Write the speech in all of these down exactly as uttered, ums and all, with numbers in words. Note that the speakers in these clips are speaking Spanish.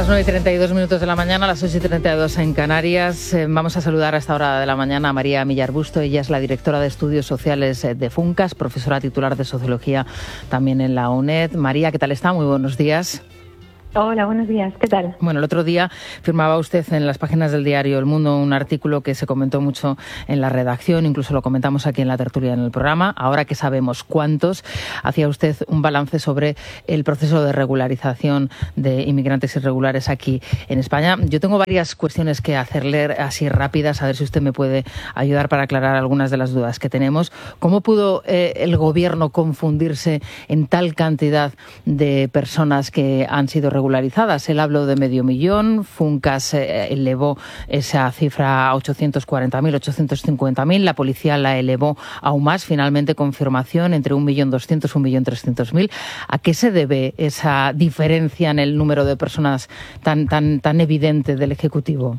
las nueve y treinta y dos minutos de la mañana, a las ocho y treinta y dos en Canarias. Eh, vamos a saludar a esta hora de la mañana a María Millar Busto. Ella es la directora de Estudios Sociales de FUNCAS, profesora titular de Sociología también en la UNED. María, ¿qué tal está? Muy buenos días. Hola, buenos días. ¿Qué tal? Bueno, el otro día firmaba usted en las páginas del diario El Mundo un artículo que se comentó mucho en la redacción, incluso lo comentamos aquí en la tertulia en el programa. Ahora que sabemos cuántos, hacía usted un balance sobre el proceso de regularización de inmigrantes irregulares aquí en España. Yo tengo varias cuestiones que hacerle así rápidas, a ver si usted me puede ayudar para aclarar algunas de las dudas que tenemos. ¿Cómo pudo eh, el Gobierno confundirse en tal cantidad de personas que han sido regularizadas? Regularizadas. Él habló de medio millón, FUNCAS eh, elevó esa cifra a ochocientos cuarenta mil, ochocientos cincuenta mil, la policía la elevó aún más, finalmente confirmación entre un millón doscientos mil, un millón trescientos mil. ¿A qué se debe esa diferencia en el número de personas tan, tan, tan evidente del Ejecutivo?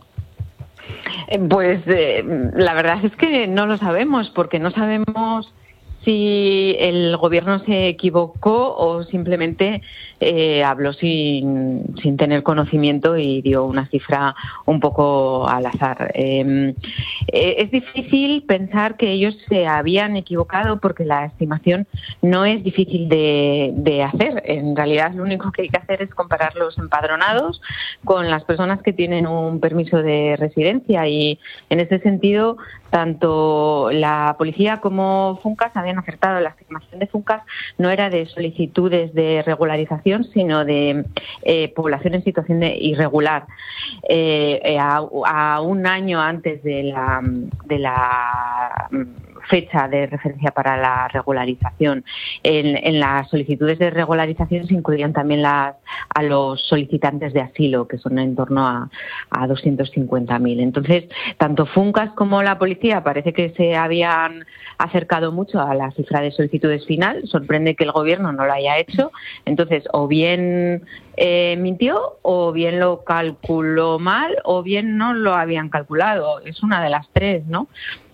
Pues eh, la verdad es que no lo sabemos, porque no sabemos si el Gobierno se equivocó o simplemente eh, habló sin, sin tener conocimiento y dio una cifra un poco al azar. Eh, eh, es difícil pensar que ellos se habían equivocado porque la estimación no es difícil de, de hacer. En realidad lo único que hay que hacer es comparar los empadronados con las personas que tienen un permiso de residencia y en ese sentido tanto la policía como FUNCAS habían acertado. La estimación de FUNCAS no era de solicitudes de regularización, sino de eh, población en situación de irregular. Eh, eh, a, a un año antes de la, de la fecha de referencia para la regularización. En, en las solicitudes de regularización se incluían también las, a los solicitantes de asilo, que son en torno a, a doscientos cincuenta mil. Entonces, tanto FUNCAS como la policía parece que se habían acercado mucho a la cifra de solicitudes final. Sorprende que el Gobierno no lo haya hecho. Entonces, o bien eh, mintió, o bien lo calculó mal, o bien no lo habían calculado. Es una de las tres, ¿no?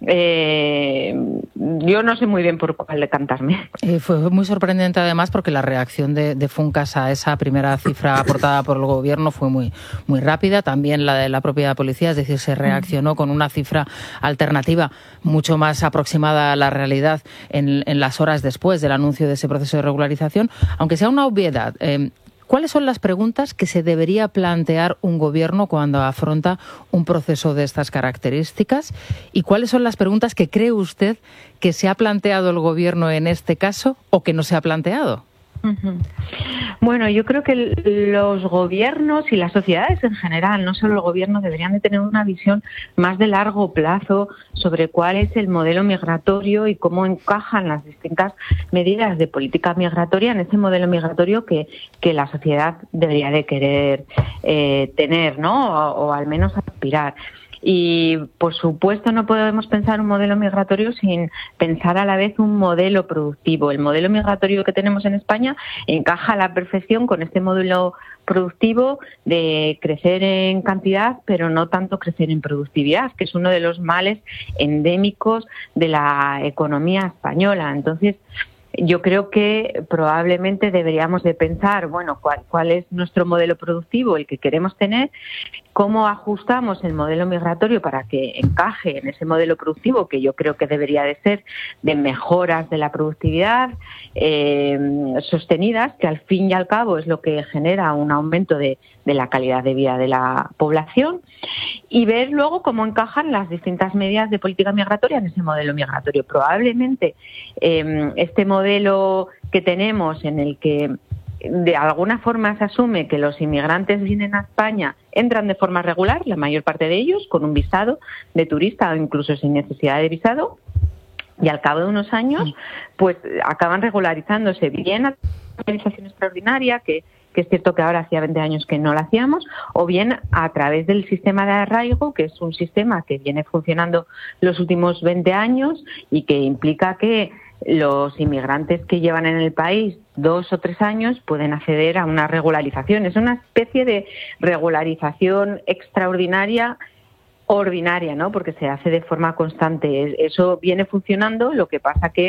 Eh, yo no sé muy bien por cuál decantarme. Eh, fue muy sorprendente además porque la reacción de, de FUNCAS a esa primera cifra aportada por el Gobierno fue muy, muy rápida, también la de la propia policía, es decir, se reaccionó con una cifra alternativa mucho más aproximada a la realidad en, en las horas después del anuncio de ese proceso de regularización, aunque sea una obviedad. Eh, ¿Cuáles son las preguntas que se debería plantear un Gobierno cuando afronta un proceso de estas características? ¿Y cuáles son las preguntas que cree usted que se ha planteado el Gobierno en este caso o que no se ha planteado? Uh-huh. Bueno, yo creo que los gobiernos y las sociedades en general, no solo el Gobierno, deberían de tener una visión más de largo plazo sobre cuál es el modelo migratorio y cómo encajan las distintas medidas de política migratoria en ese modelo migratorio que, que la sociedad debería de querer eh, tener, ¿no? O, o al menos aspirar. Y, por supuesto, no podemos pensar un modelo migratorio sin pensar a la vez un modelo productivo. El modelo migratorio que tenemos en España encaja a la perfección con este modelo productivo de crecer en cantidad, pero no tanto crecer en productividad, que es uno de los males endémicos de la economía española. Entonces, yo creo que probablemente deberíamos de pensar, bueno, cuál, cuál es nuestro modelo productivo, el que queremos tener, cómo ajustamos el modelo migratorio para que encaje en ese modelo productivo, que yo creo que debería de ser de mejoras de la productividad eh, sostenidas, que al fin y al cabo es lo que genera un aumento de, de la calidad de vida de la población, y ver luego cómo encajan las distintas medidas de política migratoria en ese modelo migratorio. Probablemente eh, este modelo que tenemos, en el que de alguna forma se asume que los inmigrantes vienen a España, entran de forma regular, la mayor parte de ellos, con un visado de turista o incluso sin necesidad de visado, y al cabo de unos años pues acaban regularizándose bien a regularización extraordinaria, que, que es cierto que ahora hacía veinte años que no la hacíamos, o bien a través del sistema de arraigo, que es un sistema que viene funcionando los últimos veinte años y que implica que los inmigrantes que llevan en el país dos o tres años pueden acceder a una regularización. Es una especie de regularización extraordinaria ordinaria, ¿no? Porque se hace de forma constante. Eso viene funcionando, lo que pasa que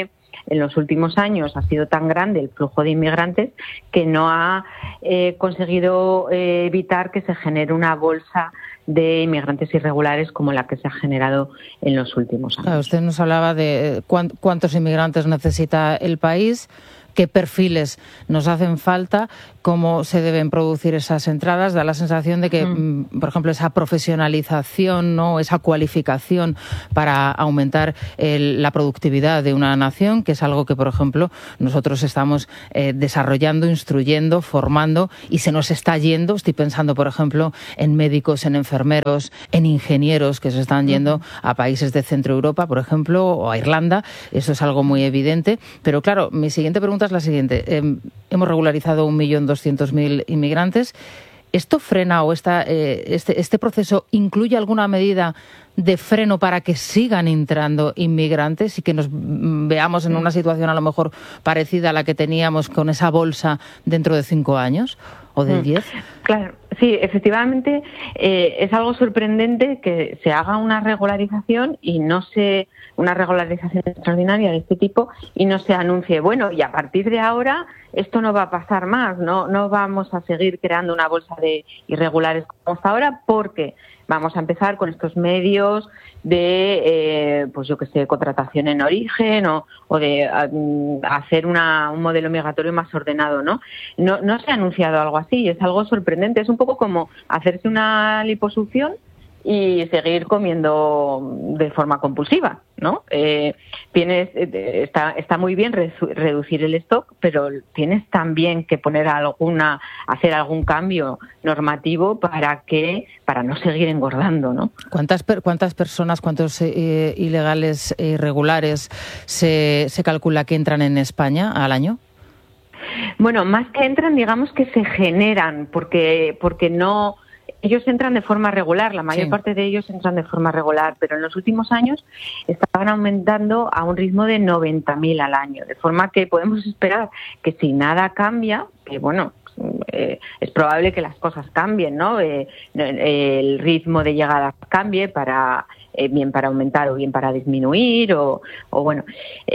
en los últimos años ha sido tan grande el flujo de inmigrantes que no ha eh, conseguido eh, evitar que se genere una bolsa de inmigrantes irregulares como la que se ha generado en los últimos años. Claro, usted nos hablaba de cuántos inmigrantes necesita el país, qué perfiles nos hacen falta, cómo se deben producir esas entradas. Da la sensación de que, mm. por ejemplo, esa profesionalización, ¿no?, esa cualificación para aumentar el, la productividad de una nación, que es algo que, por ejemplo, nosotros estamos eh, desarrollando, instruyendo, formando, y se nos está yendo. Estoy pensando, por ejemplo, en médicos, en enfermeros, en ingenieros que se están yendo a países de Centro Europa, por ejemplo, o a Irlanda. Eso es algo muy evidente. Pero, claro, mi siguiente pregunta es la siguiente. Eh, hemos regularizado un millón doscientos mil inmigrantes. ¿Esto frena o esta, eh, este, este proceso incluye alguna medida de freno para que sigan entrando inmigrantes y que nos veamos en una situación a lo mejor parecida a la que teníamos con esa bolsa dentro de cinco años o de diez? Claro, sí, efectivamente eh, es algo sorprendente que se haga una regularización y no se una regularización extraordinaria de este tipo y no se anuncie, bueno, y a partir de ahora esto no va a pasar más, no no vamos a seguir creando una bolsa de irregulares como hasta ahora, porque vamos a empezar con estos medios de, eh, pues yo que sé, contratación en origen o, o de um, hacer una, un modelo migratorio más ordenado, ¿no? ¿no? No se ha anunciado algo así, es algo sorprendente, es un poco como hacerse una liposucción y seguir comiendo de forma compulsiva, ¿no? Eh, tienes, eh, está, está muy bien re- reducir el stock, pero tienes también que poner alguna, hacer algún cambio normativo para que, para no seguir engordando, ¿no? ¿Cuántas per, cuántas personas, cuántos eh, ilegales e irregulares se, se calcula que entran en España al año? Bueno, más que entran, digamos que se generan, porque, porque no. Ellos entran de forma regular, la mayor sí. parte de ellos entran de forma regular, pero en los últimos años estaban aumentando a un ritmo de noventa mil al año, de forma que podemos esperar que si nada cambia, que bueno, eh, es probable que las cosas cambien, ¿no? Eh, el ritmo de llegada cambie para eh, bien para aumentar o bien para disminuir, o, o bueno,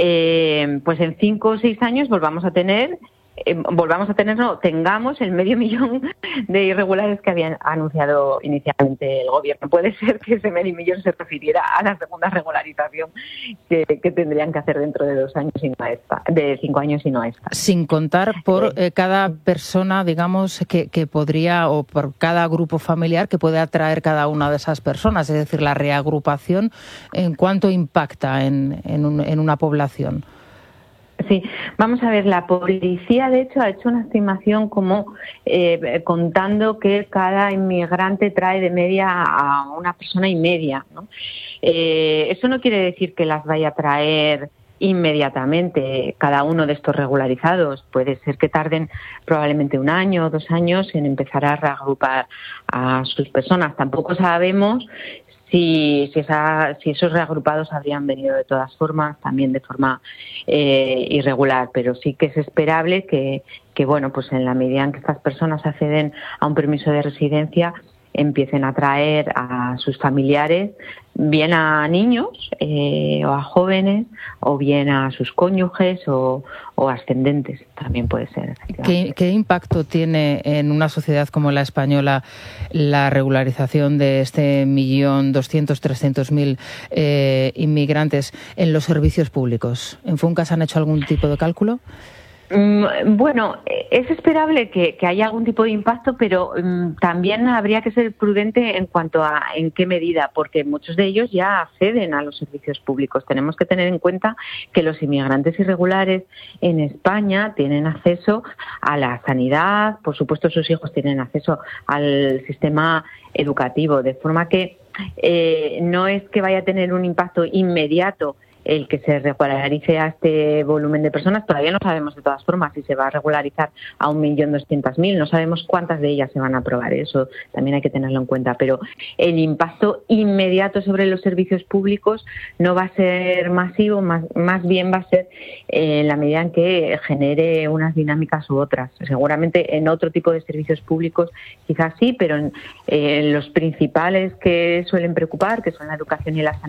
eh, pues en cinco o seis años volvamos a tener Eh, volvamos a tener, no, tengamos el medio millón de irregulares que habían anunciado inicialmente el gobierno. Puede ser que ese medio millón se refiriera a la segunda regularización que, que tendrían que hacer dentro de dos años y no a esta, de cinco años y no a esta. Sin contar por eh, cada persona, digamos, que, que podría, o por cada grupo familiar que puede atraer cada una de esas personas, es decir, la reagrupación, ¿en cuánto impacta en, en, un, en una población? Sí, vamos a ver, la policía de hecho ha hecho una estimación como eh, contando que cada inmigrante trae de media a una persona y media, ¿no? Eh, eso no quiere decir que las vaya a traer inmediatamente cada uno de estos regularizados. Puede ser que tarden probablemente un año o dos años en empezar a reagrupar a sus personas. Tampoco sabemos Si, si, esa, si esos reagrupados habrían venido de todas formas, también de forma eh, irregular, pero sí que es esperable que, que, bueno, pues en la medida en que estas personas acceden a un permiso de residencia, empiecen a traer a sus familiares, bien a niños eh, o a jóvenes, o bien a sus cónyuges o, o ascendentes, también puede ser. ¿Qué, ¿Qué impacto tiene en una sociedad como la española la regularización de este millón doscientos, trescientos mil eh, inmigrantes en los servicios públicos? ¿En Funcas han hecho algún tipo de cálculo? Bueno, es esperable que, que haya algún tipo de impacto, pero um, también habría que ser prudente en cuanto a en qué medida, porque muchos de ellos ya acceden a los servicios públicos. Tenemos que tener en cuenta que los inmigrantes irregulares en España tienen acceso a la sanidad, por supuesto sus hijos tienen acceso al sistema educativo, de forma que eh, no es que vaya a tener un impacto inmediato el que se regularice a este volumen de personas. Todavía no sabemos de todas formas si se va a regularizar a un millón doscientas mil, no sabemos cuántas de ellas se van a aprobar, eso también hay que tenerlo en cuenta, pero el impacto inmediato sobre los servicios públicos no va a ser masivo, más, más bien va a ser eh, en la medida en que genere unas dinámicas u otras. Seguramente en otro tipo de servicios públicos quizás sí, pero en, eh, en los principales que suelen preocupar, que son la educación y la sanidad,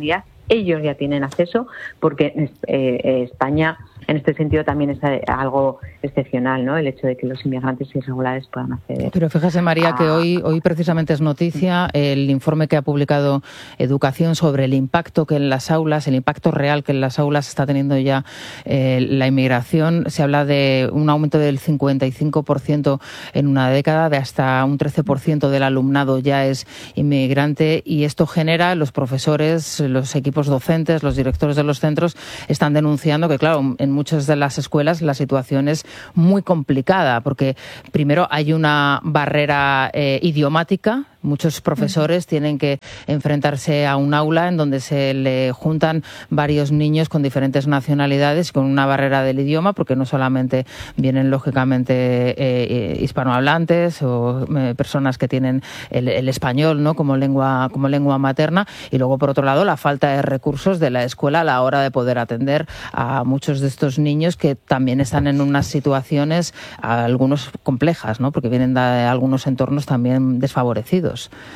ellos ya tienen acceso, porque eh, España en este sentido también es algo excepcional, ¿no? El hecho de que los inmigrantes irregulares puedan acceder. Pero fíjese, María, a... que hoy, hoy precisamente es noticia el informe que ha publicado Educación sobre el impacto que en las aulas, el impacto real que en las aulas está teniendo ya eh, la inmigración. Se habla de un aumento del cincuenta y cinco por ciento en una década, de hasta un trece por ciento del alumnado ya es inmigrante, y esto genera, los profesores, los equipos docentes, los directores de los centros están denunciando que, claro, en muchas de las escuelas la situación es muy complicada, porque primero hay una barrera eh, idiomática. Muchos profesores uh-huh. tienen que enfrentarse a un aula en donde se le juntan varios niños con diferentes nacionalidades, con una barrera del idioma, porque no solamente vienen lógicamente eh, hispanohablantes o eh, personas que tienen el, el español, ¿no?, como lengua como lengua materna, y luego por otro lado la falta de recursos de la escuela a la hora de poder atender a muchos de estos niños que también están en unas situaciones, algunos complejas, ¿no?, porque vienen de algunos entornos también desfavorecidos.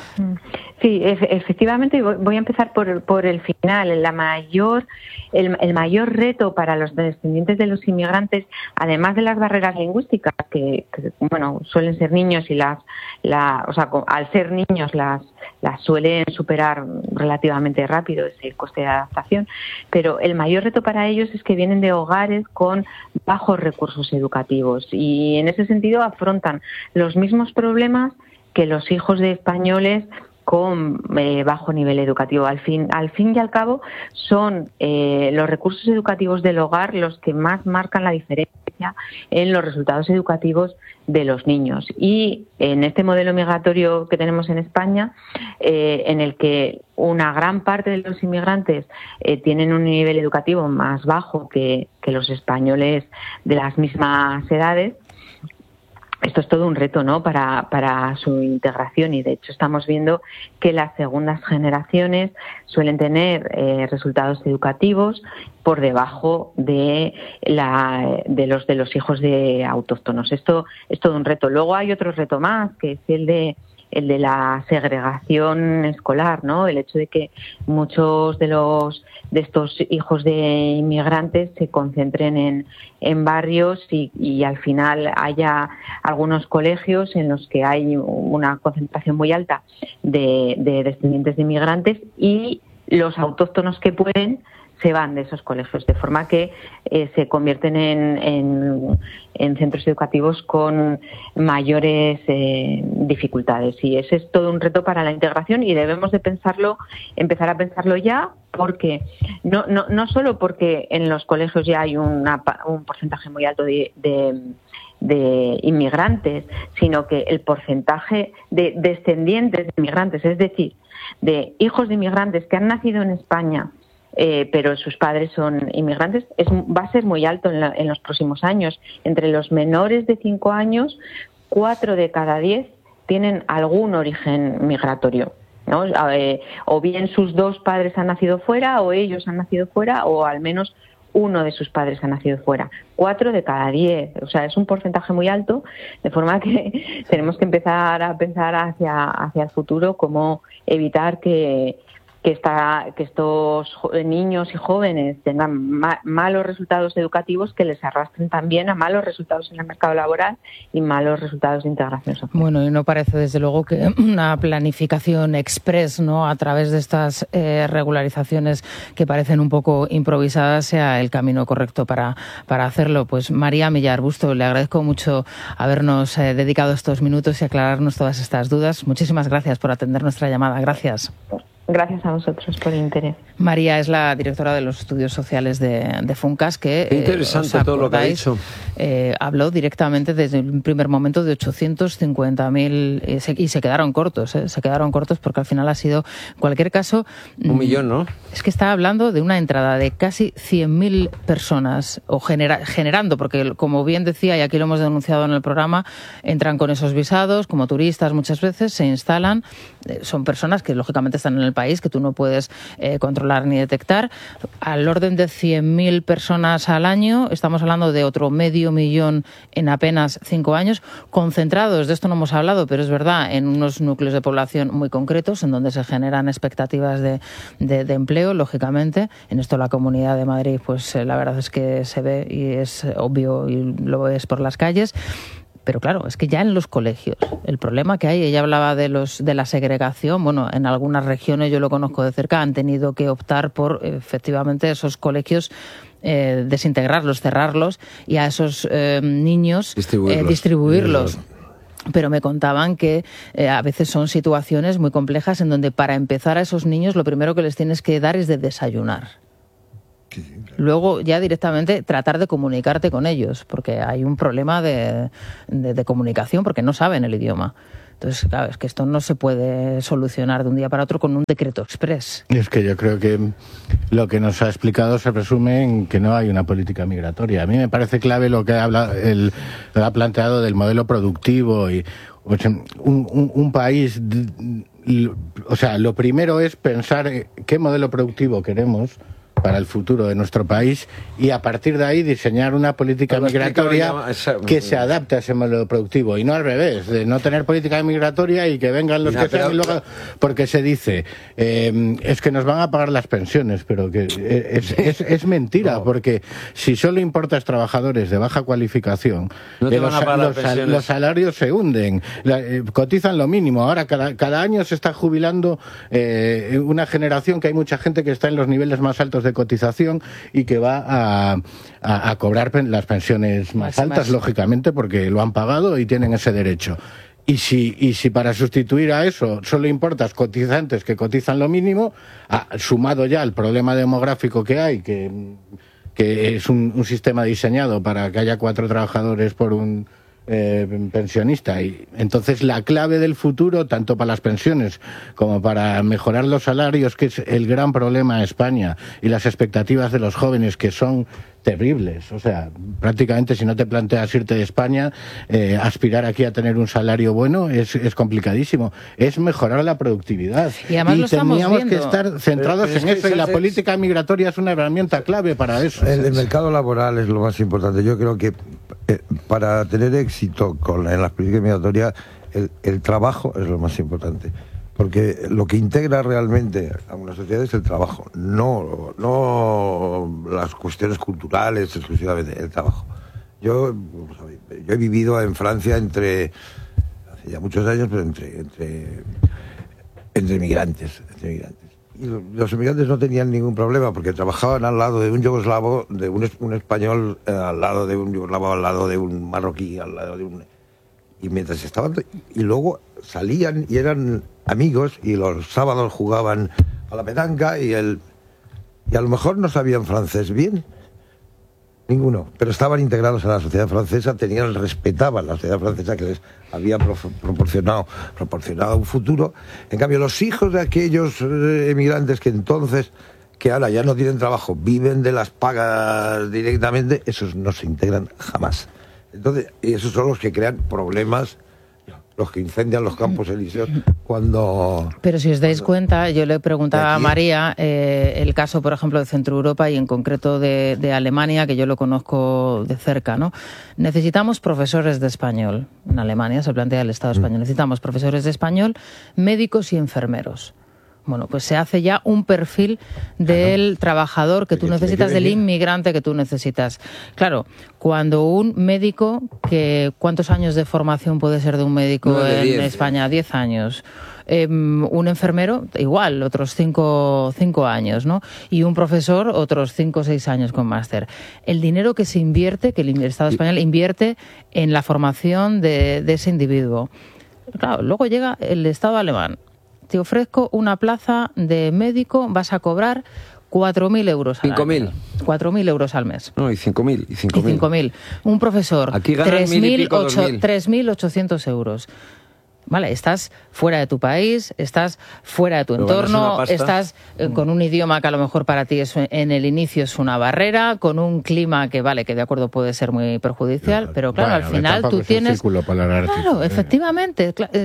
Sí, efectivamente, voy a empezar por, por el final. La mayor, el, el mayor reto para los descendientes de los inmigrantes, además de las barreras lingüísticas, que, que bueno, suelen ser niños y las, la, o sea, al ser niños las, las suelen superar relativamente rápido ese coste de adaptación, pero el mayor reto para ellos es que vienen de hogares con bajos recursos educativos y en ese sentido afrontan los mismos problemas que los hijos de españoles con eh, bajo nivel educativo. Al fin, al fin y al cabo, son eh, los recursos educativos del hogar los que más marcan la diferencia en los resultados educativos de los niños. Y en este modelo migratorio que tenemos en España, eh, en el que una gran parte de los inmigrantes eh, tienen un nivel educativo más bajo que, que los españoles de las mismas edades, esto es todo un reto, ¿no?, para, para su integración, y de hecho estamos viendo que las segundas generaciones suelen tener eh, resultados educativos por debajo de, la, de los de los hijos de autóctonos. Esto es todo un reto. Luego hay otro reto más, que es el de el de la segregación escolar, ¿no? El hecho de que muchos de los de estos hijos de inmigrantes se concentren en, en barrios y, y al final haya algunos colegios en los que hay una concentración muy alta de, de descendientes de inmigrantes y los autóctonos que pueden se van de esos colegios, de forma que eh, se convierten en, en, en centros educativos con mayores eh, dificultades. Y ese es todo un reto para la integración y debemos de pensarlo, empezar a pensarlo ya, porque no, no, no solo porque en los colegios ya hay una, un porcentaje muy alto de, de de inmigrantes, sino que el porcentaje de descendientes de inmigrantes, es decir, de hijos de inmigrantes que han nacido en España, Eh, pero sus padres son inmigrantes, es, va a ser muy alto en, la, en los próximos años. Entre los menores de cinco años, cuatro de cada diez tienen algún origen migratorio, ¿no? Eh, o bien sus dos padres han nacido fuera, o ellos han nacido fuera, o al menos uno de sus padres ha nacido fuera. Cuatro de cada diez, o sea, es un porcentaje muy alto, de forma que tenemos que empezar a pensar hacia, hacia el futuro cómo evitar que que, está, que estos niños y jóvenes tengan ma- malos resultados educativos que les arrastren también a malos resultados en el mercado laboral y malos resultados de integración social. Bueno, y no parece desde luego que una planificación express, ¿no?, a través de estas eh, regularizaciones que parecen un poco improvisadas sea el camino correcto para, para hacerlo. Pues María Millar Busto, le agradezco mucho habernos eh, dedicado estos minutos y aclararnos todas estas dudas. Muchísimas gracias por atender nuestra llamada. Gracias. Gracias a vosotros por el interés. María es la directora de los estudios sociales de, de Funcas, que Qué interesante eh, todo lo que ha dicho. Eh, habló directamente desde el primer momento de ochocientos cincuenta mil eh, se, y se quedaron cortos, eh, se quedaron cortos porque al final ha sido, en cualquier caso... Un millón, ¿no? Es que está hablando de una entrada de casi cien mil personas, o genera, generando, porque como bien decía, y aquí lo hemos denunciado en el programa, entran con esos visados como turistas muchas veces, se instalan, eh, son personas que lógicamente están en el el país que tú no puedes eh, controlar ni detectar, al orden de cien mil personas al año, estamos hablando de otro medio millón en apenas cinco años, concentrados, de esto no hemos hablado, pero es verdad, en unos núcleos de población muy concretos, en donde se generan expectativas de, de, de empleo, lógicamente. En esto la Comunidad de Madrid, pues eh, la verdad es que se ve y es obvio y lo ves por las calles. Pero claro, es que ya en los colegios, el problema que hay, ella hablaba de los de la segregación, bueno, en algunas regiones, yo lo conozco de cerca, han tenido que optar por efectivamente esos colegios, eh, desintegrarlos, cerrarlos y a esos eh, niños distribuirlos. Eh, distribuirlos. Pero me contaban que eh, a veces son situaciones muy complejas en donde para empezar a esos niños lo primero que les tienes que dar es de desayunar. Luego ya directamente tratar de comunicarte con ellos, porque hay un problema de, de, de comunicación, porque no saben el idioma. Entonces, claro, es que esto no se puede solucionar de un día para otro con un decreto exprés. Es que yo creo que lo que nos ha explicado se resume en que no hay una política migratoria. A mí me parece clave lo que habla, el, ha planteado del modelo productivo y o sea, un, un, un país, o sea, lo primero es pensar qué modelo productivo queremos para el futuro de nuestro país y a partir de ahí diseñar una política migratoria que se adapte a ese modelo productivo y no al revés, de no tener política migratoria y que vengan los que sean y luego, porque se dice eh, es que nos van a pagar las pensiones, pero que es, es, es mentira, porque si solo importas trabajadores de baja cualificación, no eh, los, los, los salarios se hunden, la, eh, cotizan lo mínimo. Ahora cada, cada año se está jubilando eh, una generación que hay mucha gente que está en los niveles más altos de cotización y que va a, a, a cobrar pen, las pensiones más, más altas, más. lógicamente, porque lo han pagado y tienen ese derecho. Y si, y si para sustituir a eso solo importas cotizantes que cotizan lo mínimo, a, sumado ya al problema demográfico que hay, que, que es un, un sistema diseñado para que haya cuatro trabajadores por un Eh, pensionista, y entonces la clave del futuro, tanto para las pensiones como para mejorar los salarios, que es el gran problema de España, y las expectativas de los jóvenes, que son terribles. O sea, prácticamente si no te planteas irte de España, eh, aspirar aquí a tener un salario bueno es, es complicadísimo. Es mejorar la productividad. Y además y lo estamos teníamos viendo. que estar centrados pero, pero en eso, y la es... política migratoria es una herramienta clave para eso. El, el mercado laboral es lo más importante. Yo creo que eh, para tener éxito con, en las políticas migratorias, el, el trabajo es lo más importante. Porque lo que integra realmente a una sociedad es el trabajo, no, no las cuestiones culturales, exclusivamente el trabajo. Yo, yo he vivido en Francia entre, hace ya muchos años, pero entre, entre, entre migrantes, entre migrantes. Y los inmigrantes no tenían ningún problema porque trabajaban al lado de un yugoslavo, de un, un español, eh, al lado de un yugoslavo, al lado de un marroquí, al lado de un... Y mientras estaban... Y luego salían y eran amigos y los sábados jugaban a la petanca y, el, y a lo mejor no sabían francés bien, ninguno, pero estaban integrados a la sociedad francesa, tenían, respetaban la sociedad francesa que les había pro, proporcionado, proporcionado un futuro. En cambio, los hijos de aquellos eh, emigrantes que entonces, que ahora ya no tienen trabajo, viven de las pagas directamente, esos no se integran jamás. Entonces, y esos son los que crean problemas, los que incendian los campos elíseos cuando... Pero si os dais cuenta, yo le preguntaba a María eh, el caso, por ejemplo, de Centro Europa y en concreto de, de Alemania, que yo lo conozco de cerca, ¿no? Necesitamos profesores de español. En Alemania se plantea el Estado español. Necesitamos profesores de español, médicos y enfermeros. Bueno, pues se hace ya un perfil del claro. trabajador que tú necesitas, del inmigrante que tú necesitas. Claro, cuando un médico, que ¿cuántos años de formación puede ser de un médico no, de en diez, España? Diez años. Eh, un enfermero, igual, otros cinco, cinco años, ¿no? Y un profesor, otros cinco o seis años con máster. El dinero que se invierte, que el Estado español invierte en la formación de, de ese individuo. Claro, luego llega el Estado alemán. Te ofrezco una plaza de médico, vas a cobrar cuatro mil euros al cinco mil. cuatro mil euros al mes. No, y cinco mil. Y cinco mil. Un profesor, aquí ganan tres mil ochocientos euros. Vale, estás fuera de tu país, estás fuera de tu pero entorno, estás eh, con un idioma que a lo mejor para ti es, en el inicio es una barrera, con un clima que vale, que de acuerdo puede ser muy perjudicial, pero claro, bueno, al final tú tienes... Para claro, efectivamente. No,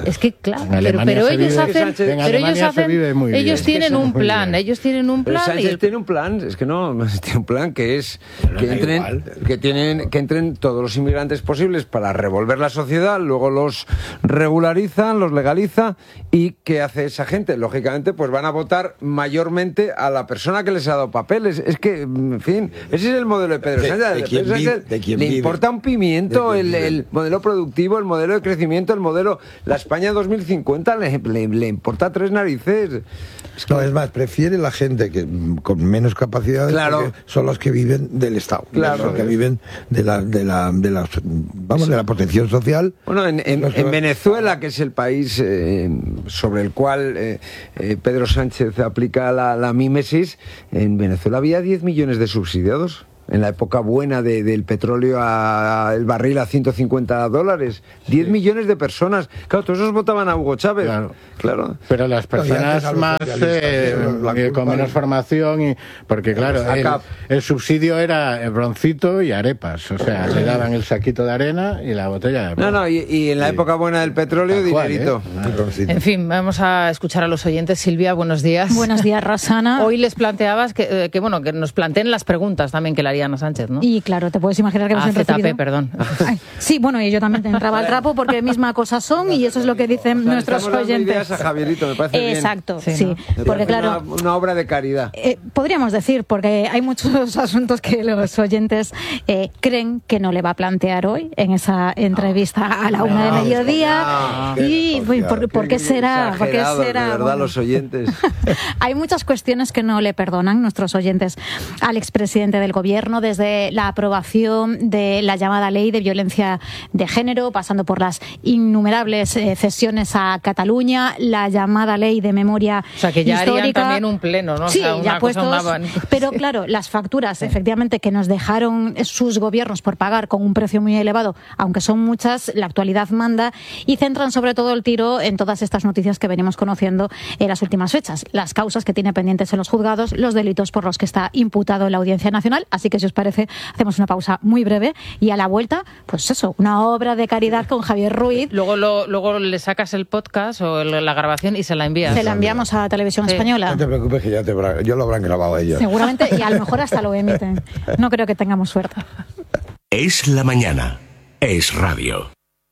Es que claro, pero, pero ellos vive, hacen, en pero ellos hacen, ellos Es tienen que un plan, ellos tienen un plan. Sánchez y el... tiene un plan, es que no, tiene un plan que es que entren, que tienen, que entren todos los inmigrantes posibles para revolver la sociedad, luego los regularizan, los legaliza, y ¿qué hace esa gente? Lógicamente, pues van a votar mayormente a la persona que les ha dado papeles. Es que, en fin, ese es el modelo de Pedro Sánchez. De, de quien vive, de quien le vive. importa un pimiento el, el modelo productivo, el modelo de crecimiento, el modelo, la España dos mil cincuenta le, le, le importa tres narices. Es que... No, es más, prefiere la gente que con menos capacidades, claro, son los que viven del Estado, claro, los que viven de la, de la, de la, vamos, de la protección social. Bueno, en, en, en Venezuela, que es el país eh, sobre el cual eh, eh, Pedro Sánchez aplica la, la mímesis, en Venezuela había diez millones de subsidiados. En la época buena de, del petróleo, a, a el barril a ciento cincuenta dólares. diez sí. millones de personas. Claro, todos esos votaban a Hugo Chávez. Claro. claro. Pero las personas no, más eh, con menos formación, y porque claro, el, el subsidio era el broncito y arepas. O sea, le daban el saquito de arena y la botella de No, no, y, y en la sí. época buena del petróleo, dinerito. Cual, ¿eh? En fin, vamos a escuchar a los oyentes. Silvia, buenos días. Buenos días, Rosana. Hoy les planteabas que, que bueno, que nos planteen las preguntas también que le Ana Sánchez, ¿no? Y claro, te puedes imaginar que hemos ah, recibido... Z P, perdón. Ay, sí, bueno, y yo también te entraba al trapo porque misma cosa son y eso es lo que dicen o sea, nuestros oyentes. Ideas a Javierito, me parece Exacto, bien. sí, sí ¿no? Porque claro... Una, una obra de caridad. Eh, podríamos decir, porque hay muchos asuntos que los oyentes eh, creen que no le va a plantear hoy en esa entrevista no, a la una no, de mediodía. No, y, uy, ¿por, ¿por qué será? ¿Por qué será? De verdad, bueno. Los oyentes. Hay muchas cuestiones que no le perdonan nuestros oyentes al expresidente del gobierno, desde la aprobación de la llamada ley de violencia de género, pasando por las innumerables eh, cesiones a Cataluña, la llamada ley de memoria histórica. O sea, que ya histórica. Harían también un pleno, ¿no? Sí, o sea, una ya puestos. Una... Pero claro, las facturas, sí. efectivamente, que nos dejaron sus gobiernos por pagar con un precio muy elevado, aunque son muchas, la actualidad manda, y centran sobre todo el tiro en todas estas noticias que venimos conociendo en las últimas fechas. Las causas que tiene pendientes en los juzgados, los delitos por los que está imputado en la Audiencia Nacional. Así que, si os parece, hacemos una pausa muy breve y a la vuelta, pues eso, una obra de caridad con Javier Ruiz. Luego lo, luego le sacas el podcast o el, la grabación y se la envías. Se la enviamos a Televisión sí. Española. No te preocupes que ya te, yo lo habrán grabado ellos. Seguramente, y a lo mejor hasta lo emiten. No creo que tengamos suerte. Es la mañana. Es radio.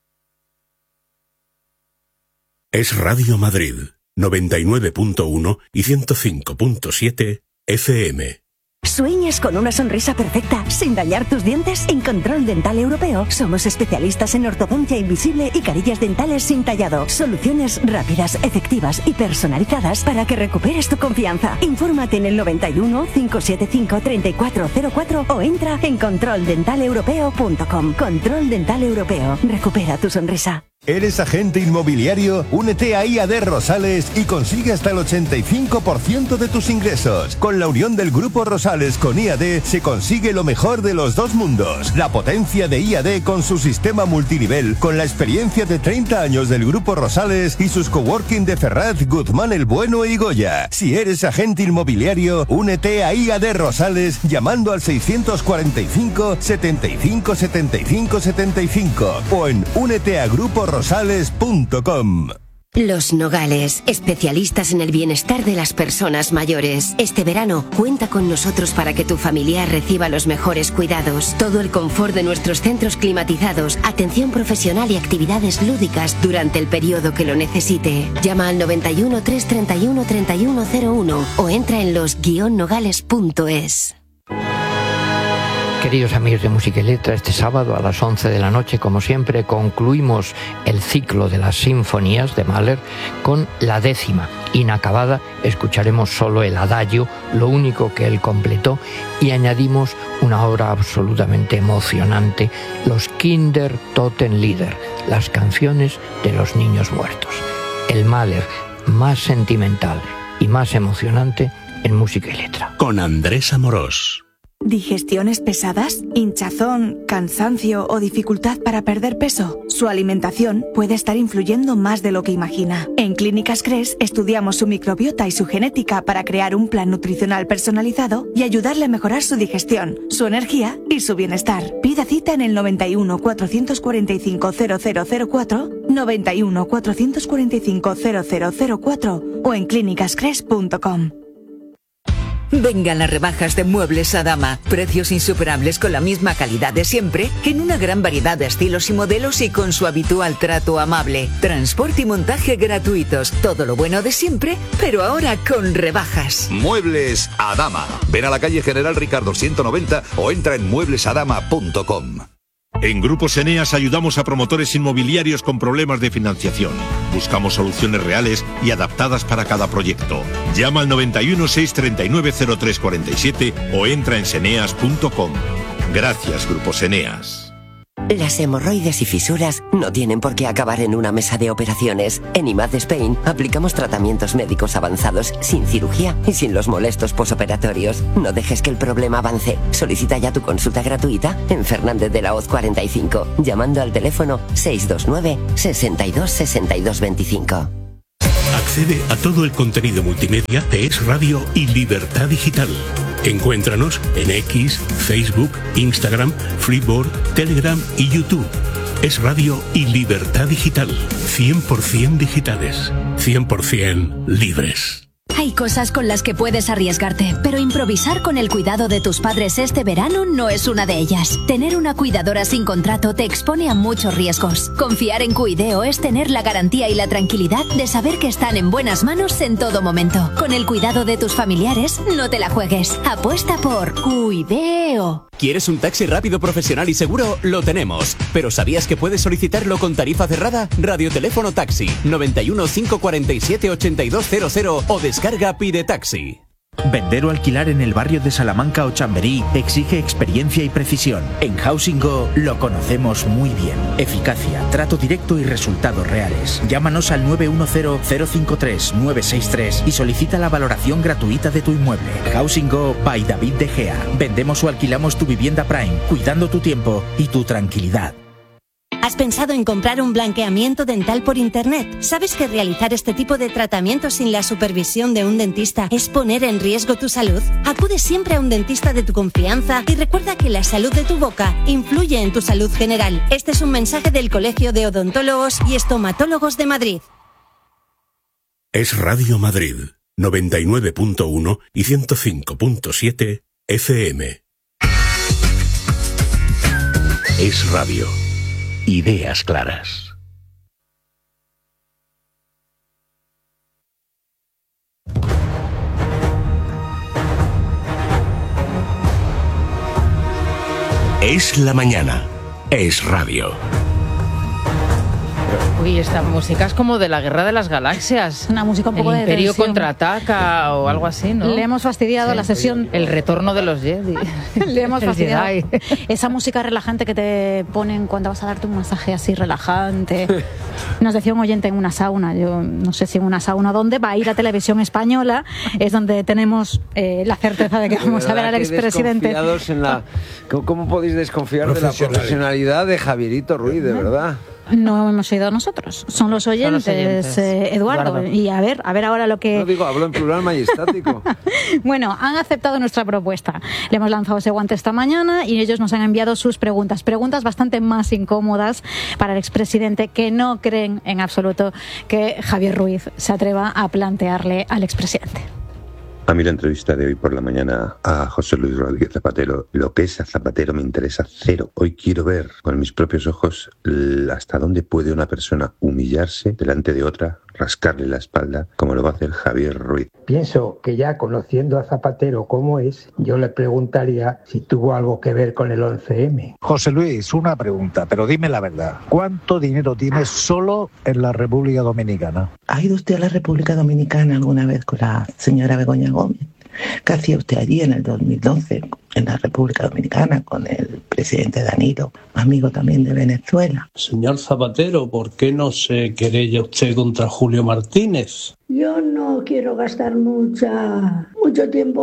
Es Radio Madrid, noventa y nueve punto uno y ciento cinco punto siete F M. ¿Sueñas con una sonrisa perfecta sin dañar tus dientes? En Control Dental Europeo somos especialistas en ortodoncia invisible y carillas dentales sin tallado. Soluciones rápidas, efectivas y personalizadas para que recuperes tu confianza. Infórmate en el noventa y uno, cinco siete cinco, treinta y cuatro cero cuatro o entra en control dental europeo punto com. Control Dental Europeo. Recupera tu sonrisa. ¿Eres agente inmobiliario? Únete a I A D Rosales y consigue hasta el ochenta y cinco por ciento de tus ingresos. Con la unión del Grupo Rosales con I A D se consigue lo mejor de los dos mundos. La potencia de I A D con su sistema multinivel, con la experiencia de treinta años del Grupo Rosales y sus coworking de Ferraz, Guzmán el Bueno y Goya. Si eres agente inmobiliario, únete a I A D Rosales llamando al seiscientos cuarenta y cinco, setenta y cinco, setenta y cinco, setenta y cinco o en únete a Grupo Rosales punto com. Los Nogales, especialistas en el bienestar de las personas mayores. Este verano, cuenta con nosotros para que tu familiar reciba los mejores cuidados. Todo el confort de nuestros centros climatizados, atención profesional y actividades lúdicas durante el periodo que lo necesite. Llama al noventa y uno, trescientos treinta y uno, treinta y uno cero uno o entra en los guion nogales punto es. Queridos amigos de Música y Letra, este sábado a las once de la noche, como siempre, concluimos el ciclo de las sinfonías de Mahler con la décima. Inacabada, escucharemos solo el adagio, lo único que él completó, y añadimos una obra absolutamente emocionante, los Kindertotenlieder, las canciones de los niños muertos. El Mahler más sentimental y más emocionante en Música y Letra. Con Andrés Amorós. ¿Digestiones pesadas? ¿Hinchazón, cansancio o dificultad para perder peso? Su alimentación puede estar influyendo más de lo que imagina. En Clínicas Cres estudiamos su microbiota y su genética para crear un plan nutricional personalizado y ayudarle a mejorar su digestión, su energía y su bienestar. Pida cita en el noventa y uno, cuatrocientos cuarenta y cinco, cero cero cero cuatro, noventa y uno, cuatrocientos cuarenta y cinco, cero cero cero cuatro o en clínicas cres punto com. Vengan las rebajas de Muebles Adama. Precios insuperables con la misma calidad de siempre, en una gran variedad de estilos y modelos y con su habitual trato amable. Transporte y montaje gratuitos. Todo lo bueno de siempre, pero ahora con rebajas. Muebles Adama. Ven a la calle General Ricardo ciento noventa o entra en muebles adama punto com. En Grupos Eneas ayudamos a promotores inmobiliarios con problemas de financiación. Buscamos soluciones reales y adaptadas para cada proyecto. Llama al noventa y uno, seiscientos treinta y nueve, cero tres cuarenta y siete o entra en seneas punto com. Gracias, Grupos Eneas. Las hemorroides y fisuras no tienen por qué acabar en una mesa de operaciones. En I M A D Spain aplicamos tratamientos médicos avanzados sin cirugía y sin los molestos posoperatorios. No dejes que el problema avance. Solicita ya tu consulta gratuita en Fernández de la Hoz cuarenta y cinco, llamando al teléfono seiscientos veintinueve, sesenta y dos, sesenta y dos veinticinco. Accede a todo el contenido multimedia de Es Radio y Libertad Digital. Encuéntranos en X, Facebook, Instagram, Freeboard, Telegram y YouTube. Es Radio y Libertad Digital. cien por ciento digitales. cien por ciento libres. Hay cosas con las que puedes arriesgarte, pero improvisar con el cuidado de tus padres este verano no es una de ellas. Tener una cuidadora sin contrato te expone a muchos riesgos. Confiar en Cuideo es tener la garantía y la tranquilidad de saber que están en buenas manos en todo momento. Con el cuidado de tus familiares, no te la juegues. Apuesta por Cuideo. ¿Quieres un taxi rápido, profesional y seguro? Lo tenemos. ¿Pero sabías que puedes solicitarlo con tarifa cerrada? Radioteléfono Taxi noventa y uno, cinco cuarenta y siete, ochenta y dos cero cero o descarga Pide Taxi. Vender o alquilar en el barrio de Salamanca o Chamberí exige experiencia y precisión. En Housing Go lo conocemos muy bien. Eficacia, trato directo y resultados reales. Llámanos al nueve uno cero, cero cinco tres, nueve seis tres y solicita la valoración gratuita de tu inmueble. Housing Go by David De Gea. Vendemos o alquilamos tu vivienda Prime, cuidando tu tiempo y tu tranquilidad. ¿Has pensado en comprar un blanqueamiento dental por internet? ¿Sabes que realizar este tipo de tratamientos sin la supervisión de un dentista es poner en riesgo tu salud? Acude siempre a un dentista de tu confianza y recuerda que la salud de tu boca influye en tu salud general. Este es un mensaje del Colegio de Odontólogos y Estomatólogos de Madrid. Es Radio Madrid, noventa y nueve punto uno y ciento cinco punto siete F M. Es Radio. Ideas claras. Es la mañana. Es Radio. Uy, esta música es como de la Guerra de las Galaxias. Una música un poco el de Imperio tensión. Contraataca o algo así, ¿no? Le hemos fastidiado Sí. la sesión. El retorno de los Jedi. Le hemos El fastidiado. Jedi. Esa música relajante que te ponen cuando vas a darte un masaje así relajante. Nos decía un oyente en una sauna, yo no sé si en una sauna dónde, va a ir a Televisión Española, es donde tenemos eh, la certeza de que vamos a ver al expresidente. Desconfiados en la... ¿Cómo, cómo podéis desconfiar de la profesionalidad de Javierito Ruiz, de verdad? No hemos ido nosotros, son los oyentes, Son los oyentes. eh, Eduardo. Eduardo. Y a ver, a ver ahora lo que... No digo, hablo en plural majestático. Bueno, han aceptado nuestra propuesta. Le hemos lanzado ese guante esta mañana y ellos nos han enviado sus preguntas. Preguntas bastante más incómodas para el expresidente, que no creen en absoluto que Javier Ruiz se atreva a plantearle al expresidente. A mí la entrevista de hoy por la mañana a José Luis Rodríguez Zapatero, lo que es a Zapatero me interesa cero. Hoy quiero ver con mis propios ojos hasta dónde puede una persona humillarse delante de otra, rascarle la espalda, como lo va a hacer Javier Ruiz. Pienso que ya conociendo a Zapatero como es, yo le preguntaría si tuvo algo que ver con el once eme. José Luis, una pregunta, pero dime la verdad. ¿Cuánto dinero tienes solo en la República Dominicana? ¿Ha ido usted a la República Dominicana alguna vez con la señora Begoña Gómez? ¿Qué hacía usted allí en el dos mil doce en la República Dominicana con el presidente Danilo, amigo también de Venezuela? Señor Zapatero, ¿por qué no se querella usted contra Julio Martínez? Yo no quiero gastar mucha, mucho tiempo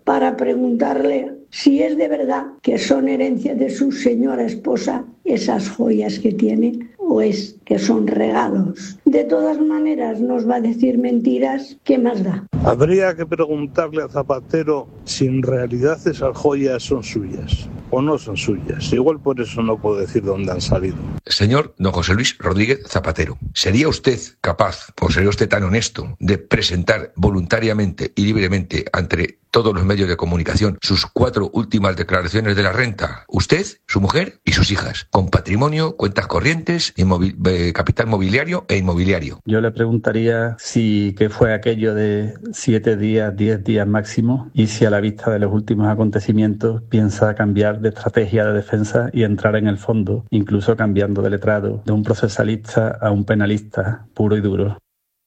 para preguntarle si es de verdad que son herencia de su señora esposa esas joyas que tiene o es que son regalos. De todas maneras nos va a decir mentiras, ¿qué más da? Habría que preguntarle a Zapatero si en realidad esas joyas son suyas o no son suyas. Igual por eso no puedo decir dónde han salido. Señor don José Luis Rodríguez Zapatero, ¿sería usted capaz, o sería usted tan honesto, de presentar voluntariamente y libremente ante todos los medios de comunicación sus cuatro últimas declaraciones de la renta? Usted, su mujer y sus hijas, con patrimonio, cuentas corrientes, inmovi- eh, capital mobiliario e inmobiliario. Yo le preguntaría si qué fue aquello de siete días, diez días máximo, y si a la vista de los últimos acontecimientos piensa cambiar de estrategia de defensa y entrar en el fondo, incluso cambiando de letrado, de un procesalista a un penalista puro y duro.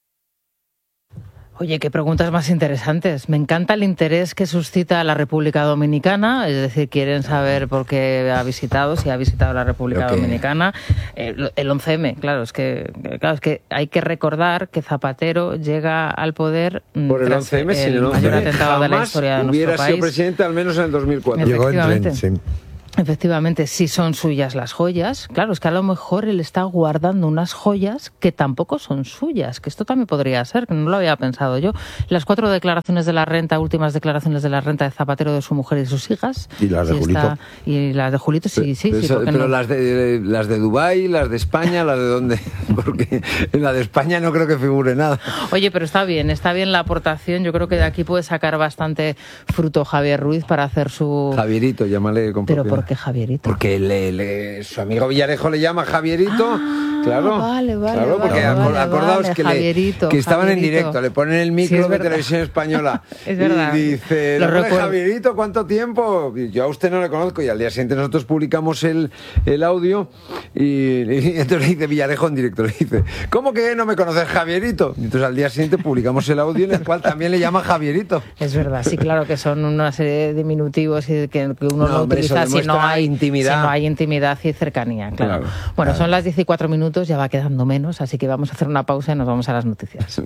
Oye, qué preguntas más interesantes. Me encanta el interés que suscita la República Dominicana, es decir, quieren saber por qué ha visitado, si ha visitado la República Okay. Dominicana. Eh, el once eme, claro, es que claro, es que hay que recordar que Zapatero llega al poder Por el tras once eme, sin el mayor once eme atentado de la jamás historia de hubiera nuestro sido país. presidente, al menos en el dos mil cuatro. Llegó en tren, sí. Efectivamente, si son suyas las joyas, claro, es que a lo mejor él está guardando unas joyas que tampoco son suyas, que esto también podría ser, que no lo había pensado yo. Las cuatro declaraciones de la renta, últimas declaraciones de la renta de Zapatero, de su mujer y sus hijas. Y las de sí Julito. está- y las de Julito, sí, sí, Pero, sí. eso- ¿por qué pero no? las de las de Dubái, las de España, las de dónde, porque en la de España no creo que figure nada. Oye, pero está bien, está bien la aportación. Yo creo que de aquí puede sacar bastante fruto Javier Ruiz para hacer su... Javierito, llámale con ¿Pero propiedad. por qué Javierito? Porque le, le- su amigo Villarejo le llama Javierito, claro, vale, vale, claro, porque vale, acor- vale, acordaos vale, que, le- Javierito, que estaban en Javierito. directo, le ponen el Sí, micro es de verdad. Televisión Española Es verdad. y dice, Lo "¿Le pones recuerdo. Javierito, ¿cuánto tiempo?". Y yo a usted no le conozco, y al día siguiente nosotros publicamos el, el audio y, y entonces le dice Villarejo en directo, le dice, ¿cómo que no me conoces, Javierito? Y entonces al día siguiente publicamos el audio en el cual también le llama Javierito. Es verdad, sí, claro que son una serie de diminutivos y que, que uno No, no, hombre, eso utiliza si no, demuestra hay, intimidad. si no hay intimidad y cercanía, claro. Claro, bueno, claro. son las diez y cuatro minutos, ya va quedando menos, así que vamos a hacer una pausa y nos vamos a las noticias.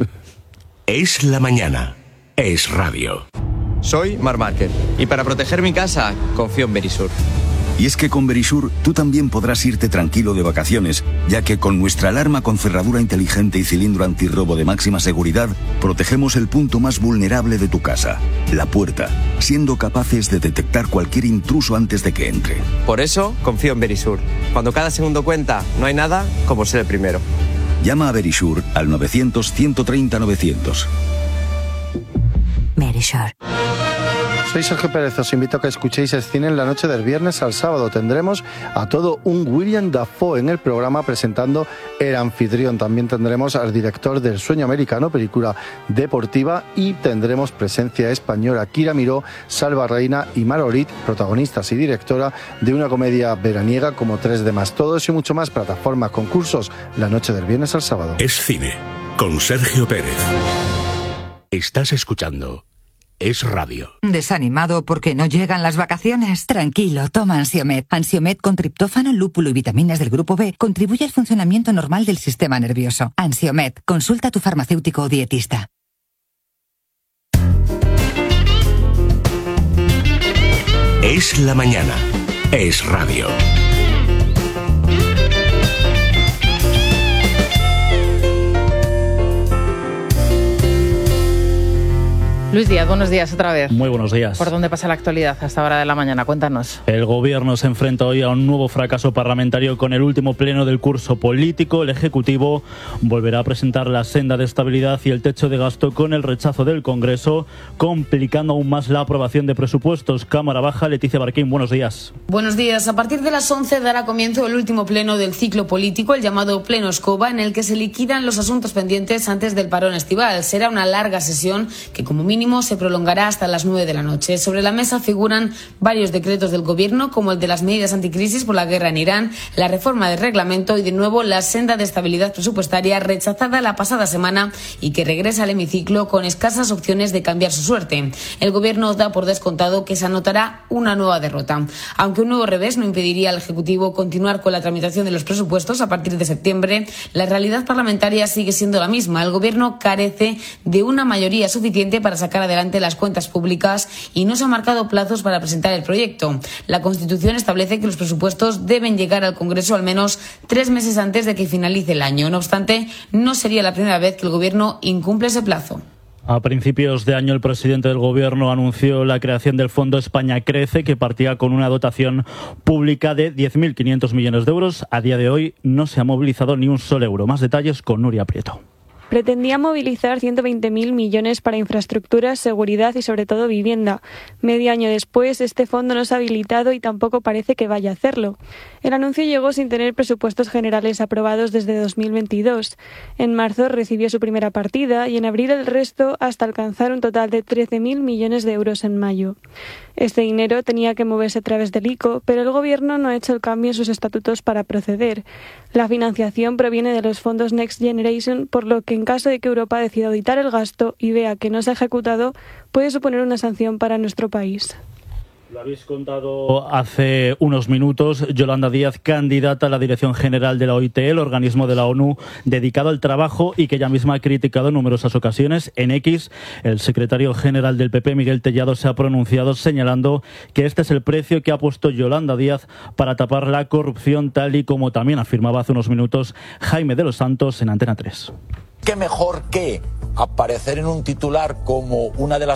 Es la mañana. Es radio. Soy Mar Márquez y para proteger mi casa confío en Verisur. Y es que con Verisur tú también podrás irte tranquilo de vacaciones, ya que con nuestra alarma con cerradura inteligente y cilindro antirrobo de máxima seguridad, protegemos el punto más vulnerable de tu casa, la puerta, siendo capaces de detectar cualquier intruso antes de que entre. Por eso confío en Verisur. Cuando cada segundo cuenta, no hay nada como ser el primero. Llama a Verisur al novecientos, ciento treinta, novecientos. Verisur. Soy Sergio Pérez, os invito a que escuchéis el cine en la noche del viernes al sábado. Tendremos a todo un William Dafoe en el programa presentando El Anfitrión. También tendremos al director del Sueño Americano, película deportiva, y tendremos presencia española. Kira Miró, Salva Reina y Marolit, protagonistas y directora de una comedia veraniega como Tres de más. Todo eso y mucho más, plataformas, concursos, la noche del viernes al sábado. Es cine con Sergio Pérez. Estás escuchando Es radio. ¿Desanimado porque no llegan las vacaciones? Tranquilo, toma Ansiomed. Ansiomed con triptófano, lúpulo y vitaminas del grupo B contribuye al funcionamiento normal del sistema nervioso. Ansiomed, consulta a tu farmacéutico o dietista. Es la mañana. Es radio. Luis Díaz, buenos días otra vez. Muy buenos días. ¿Por dónde pasa la actualidad hasta hora de la mañana? Cuéntanos. El gobierno se enfrenta hoy a un nuevo fracaso parlamentario con el último pleno del curso político. El Ejecutivo volverá a presentar la senda de estabilidad y el techo de gasto con el rechazo del Congreso, complicando aún más la aprobación de presupuestos. Cámara Baja, Leticia Barquín, buenos días. Buenos días. A partir de las once dará comienzo el último pleno del ciclo político, el llamado Pleno Escoba, en el que se liquidan los asuntos pendientes antes del parón estival. Será una larga sesión que como mínimo se prolongará hasta las nueve de la noche. Sobre la mesa figuran varios decretos del Gobierno, como el de las medidas anticrisis por la guerra en Irán, la reforma del reglamento y, de nuevo, la senda de estabilidad presupuestaria rechazada la pasada semana y que regresa al hemiciclo con escasas opciones de cambiar su suerte. El Gobierno da por descontado que se anotará una nueva derrota. Aunque un nuevo revés no impediría al Ejecutivo continuar con la tramitación de los presupuestos a partir de septiembre, la realidad parlamentaria sigue siendo la misma. El Gobierno carece de una mayoría suficiente para sacar sacar adelante las cuentas públicas y no se han marcado plazos para presentar el proyecto. La Constitución establece que los presupuestos deben llegar al Congreso al menos tres meses antes de que finalice el año. No obstante, no sería la primera vez que el Gobierno incumple ese plazo. A principios de año, el presidente del Gobierno anunció la creación del Fondo España Crece, que partía con una dotación pública de diez mil quinientos millones de euros. A día de hoy no se ha movilizado ni un solo euro. Más detalles con Nuria Prieto. Pretendía movilizar ciento veinte mil millones para infraestructuras, seguridad y sobre todo vivienda. Medio año después, este fondo no se ha habilitado y tampoco parece que vaya a hacerlo. El anuncio llegó sin tener presupuestos generales aprobados desde dos mil veintidós. En marzo recibió su primera partida y en abril el resto, hasta alcanzar un total de trece mil millones de euros en mayo. Este dinero tenía que moverse a través del I C O, pero el Gobierno no ha hecho el cambio en sus estatutos para proceder. La financiación proviene de los fondos Next Generation, por lo que en caso de que Europa decida auditar el gasto y vea que no se ha ejecutado, puede suponer una sanción para nuestro país. Lo habéis contado hace unos minutos. Yolanda Díaz, candidata a la Dirección General de la O I T, el organismo de la ONU dedicado al trabajo y que ella misma ha criticado en numerosas ocasiones. En X, el secretario general del P P, Miguel Tellado, se ha pronunciado señalando que este es el precio que ha puesto Yolanda Díaz para tapar la corrupción, tal y como también afirmaba hace unos minutos Jaime de los Santos en Antena tres. ¿Qué mejor que aparecer en un titular como una de las